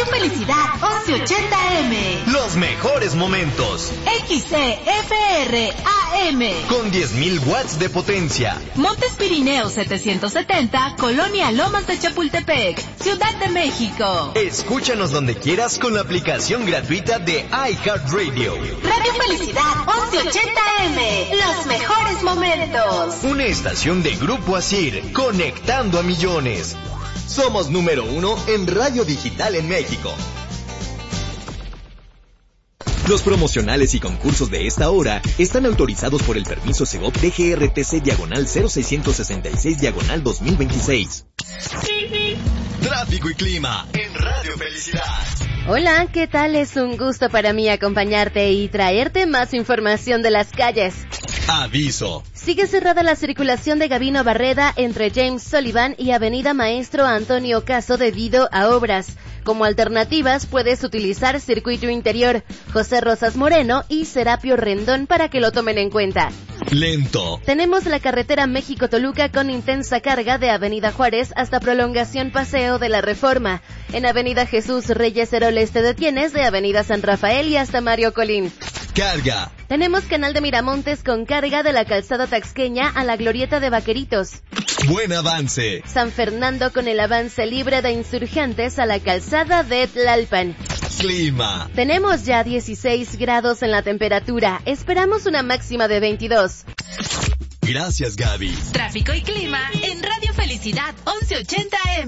Radio Felicidad 1180M. Los mejores momentos. XCFR AM. Con 10.000 watts de potencia. Montes Pirineos 770, Colonia Lomas de Chapultepec, Ciudad de México. Escúchanos donde quieras con la aplicación gratuita de iHeartRadio. Radio Felicidad 1180M. Los mejores momentos. Una estación de Grupo Asir, conectando a millones. Somos número 1 en radio digital en México. Los promocionales y concursos de esta hora están autorizados por el permiso Segov DGRTC/0666/2026. Tráfico y clima en Radio Felicidad. Hola, ¿qué tal? Es un gusto para mí acompañarte y traerte más información de las calles. Aviso. Sigue cerrada la circulación de Gabino Barreda entre James Sullivan y Avenida Maestro Antonio Caso debido a obras. Como alternativas puedes utilizar Circuito Interior, José Rosas Moreno y Serapio Rendón para que lo tomen en cuenta. Lento. Tenemos la carretera México-Toluca con intensa carga de Avenida Juárez hasta prolongación Paseo de la Reforma. En Avenida Jesús Reyes Heroles te detienes de Avenida San Rafael y hasta Mario Colín. Carga. Tenemos Canal de Miramontes con carga de la calzada Taxqueña a la Glorieta de Vaqueritos. Buen avance. San Fernando con el avance libre de Insurgentes a la calzada de Tlalpan. Clima. Tenemos ya 16 grados en la temperatura. Esperamos una máxima de 22. Gracias, Gaby. Tráfico y clima en Radio Felicidad 1180M.